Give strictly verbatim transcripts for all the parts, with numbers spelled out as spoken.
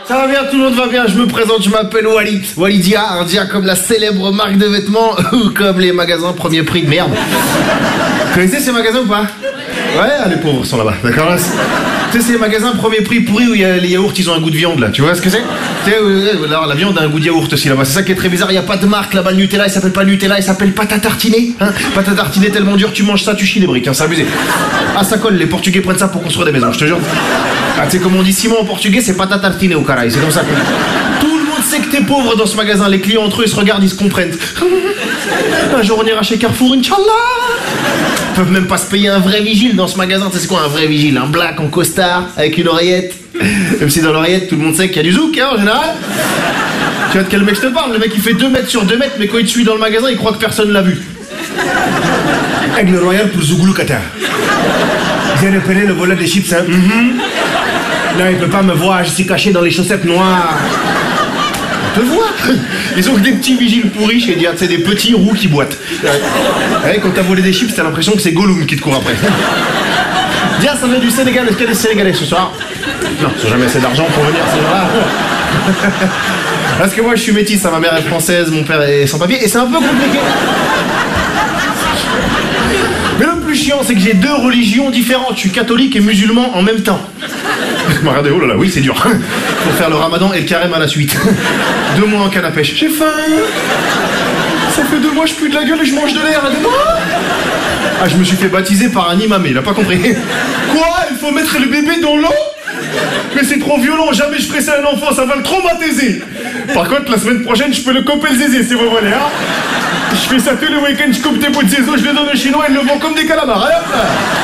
Ça va bien, tout le monde va bien, je me présente, je m'appelle Walid. Walidia, un dia comme la célèbre marque de vêtements ou comme les magasins premier prix de merde. Vous connaissez ces magasins ou pas? Ouais, les pauvres sont là-bas, d'accord là. Tu sais, ces magasins premier prix pourris où y a les yaourts, ils ont un goût de viande là, tu vois ce que c'est? Tu sais, euh, là, la viande a un goût de yaourt aussi là-bas, c'est ça qui est très bizarre, il n'y a pas de marque là-bas, le Nutella, il s'appelle pas Nutella, il s'appelle pâte à tartiner, hein. Pâte à tartiner tellement dur, tu manges ça, tu chies des briques, hein, c'est abusé. Ah, ça colle, les Portugais prennent ça pour construire des maisons, je te jure. Ah, tu sais, comme on dit ciment en portugais, c'est pâte à tartiner au carré, c'est comme ça que... Tout le monde sait que t'es pauvre dans ce magasin, les clients entre eux, ils se regardent, ils se comprennent. Un jour on ira chez Carrefour, Inch'Allah. Ils peuvent même pas se payer un vrai vigile dans ce magasin. Tu sais c'est quoi un vrai vigile? Un black en costard, avec une oreillette. Même si dans l'oreillette, tout le monde sait qu'il y a du zouk, hein, en général. Tu vois de quel mec je te parle? Le mec il fait deux mètres sur deux mètres, mais quand il te suit dans le magasin, il croit que personne l'a vu. Aigle royal pour Zougoulou Qatar. J'ai repéré le volet des chips, hein. Mm-hmm. Là, il peut pas me voir, je suis caché dans les chaussettes noires. On te voit. Ils ont que des petits vigiles pourris chez Dia, c'est des petits roux qui boitent. Ouais, quand t'as volé des chips, t'as l'impression que c'est Gollum qui te court après. Dia, ça vient du Sénégal, est-ce qu'il y a des Sénégalais ce soir? Non, ils n'ont jamais assez d'argent pour venir ce soir-là. Parce que moi je suis métisse, hein, ma mère est française, mon père est sans papier, et c'est un peu compliqué. Mais le plus chiant, c'est que j'ai deux religions différentes. Je suis catholique et musulman en même temps. Regardez, oh là là, oui, c'est dur. Pour faire le ramadan et le carême à la suite. Deux mois en canne à pêche. J'ai faim. Ça fait deux mois, je pue de la gueule et je mange de l'air. Ah, je me suis fait baptiser par un imam, il a pas compris. Quoi? Il faut mettre le bébé dans l'eau? Mais c'est trop violent, jamais je ferai ça à un enfant, ça va le traumatiser. Par contre, la semaine prochaine, je peux le couper le zézé, si vous voulez, hein. Je fais ça tous les week-ends, je coupe des bouts de zézo, je les donne aux Chinois, ils le vendent comme des calamars, hein.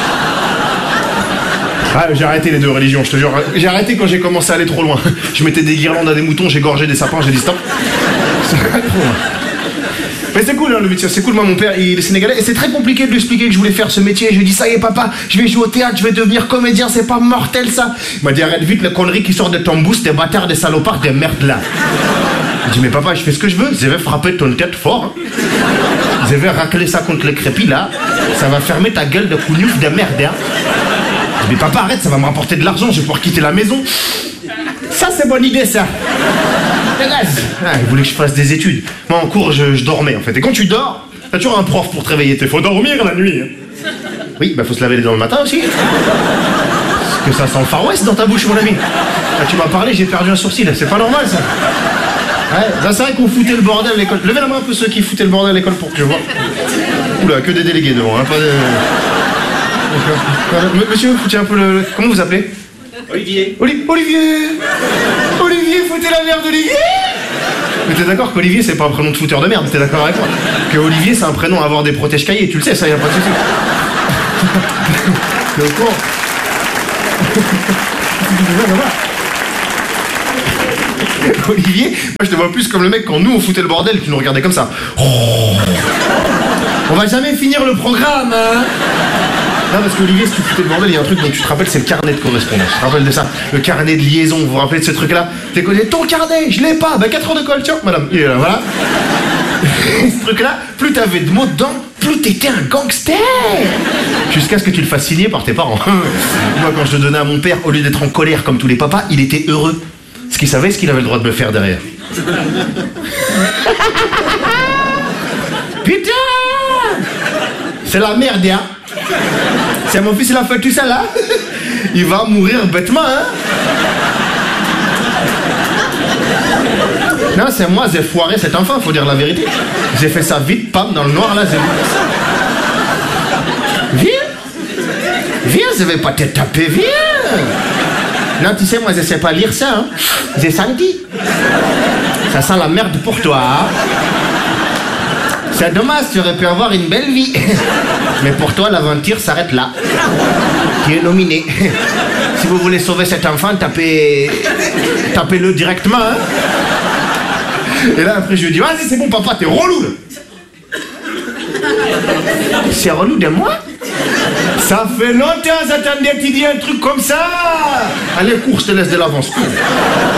Ah, j'ai arrêté les deux religions, je te jure. J'ai arrêté quand j'ai commencé à aller trop loin. Je mettais des guirlandes à des moutons, j'ai gorgé des sapins, j'ai dit stop. Ça va trop loin. Mais c'est cool hein, le métier, c'est cool, moi mon père il est sénégalais et c'est très compliqué de lui expliquer que je voulais faire ce métier. Je lui ai dit ça y est papa, je vais jouer au théâtre, je vais devenir comédien, c'est pas mortel ça. Il m'a dit arrête vite les conneries qui sortent de ton boost, des bâtards, des salopards, des merdes là. Je dis mais papa je fais ce que je veux, je vais frapper ton tête fort. Hein. Je vais racler ça contre le crépi là, ça va fermer ta gueule de cougnouf de merde hein. Je dis mais papa arrête, ça va me rapporter de l'argent, je vais pouvoir quitter la maison. Ça c'est bonne idée ça. Ah, il voulait que je fasse des études. Moi en cours je, je dormais en fait. Et quand tu dors, t'as toujours un prof pour te réveiller. Il faut dormir la nuit. Oui, bah faut se laver les dents le matin aussi. Parce que ça sent le Far West dans ta bouche mon ami. Là, tu m'as parlé, j'ai perdu un sourcil. C'est pas normal ça. Ouais, là c'est vrai qu'on foutait le bordel à l'école. Levez la main un peu ceux qui foutaient le bordel à l'école pour que je vois. Oula, que des délégués devant, hein, pas de... Monsieur, foutez un peu le... Comment vous appelez? Olivier. Oli Olivier Olivier, foutez la merde d'Olivier. Mais t'es d'accord qu'Olivier c'est pas un prénom de fouteur de merde, t'es d'accord avec moi? Que Olivier c'est un prénom à avoir des protèges cahiers, tu le sais, ça y a pas de soucis. T'es au courant? Olivier, moi je te vois plus comme le mec quand nous on foutait le bordel, tu nous regardais comme ça. On va jamais finir le programme, hein. Non, parce qu'Olivier, si tu foutais le bordel, il y a un truc dont tu te rappelles, c'est le carnet de correspondance. Tu te rappelles de ça? Le carnet de liaison, vous vous rappelez de ce truc-là? T'es connu, ton carnet, je l'ai pas. Bah, quatre heures de colle, tiens, madame. Il est là, voilà. Ce truc-là, plus t'avais de mots dedans, plus t'étais un gangster. Jusqu'à ce que tu le fasses signer par tes parents. Moi, quand je le donnais à mon père, au lieu d'être en colère comme tous les papas, il était heureux. Parce qu'il savait ce qu'il avait le droit de me faire derrière. Putain! C'est la merde, hein? C'est mon fils, il a fait tout ça là. Il va mourir bêtement, hein. Non, c'est moi, j'ai foiré cet enfant, faut dire la vérité. J'ai fait ça vite, pam, dans le noir là, j'ai vu ça. Viens. Viens, je vais pas te taper, viens. Non, tu sais, moi, je sais pas lire ça, hein. J'ai senti. Ça sent la merde pour toi, hein. C'est dommage, tu aurais pu avoir une belle vie. Mais pour toi, l'aventure s'arrête là. Tu es nominé. Si vous voulez sauver cet enfant, tapez... tapez-le directement, hein. Et là, après, je lui dis, vas-y, c'est bon, papa, t'es relou, là. C'est relou de moi? Ça fait longtemps, j'attendais que tu dis un truc comme ça. Allez, cours, je te laisse de l'avance.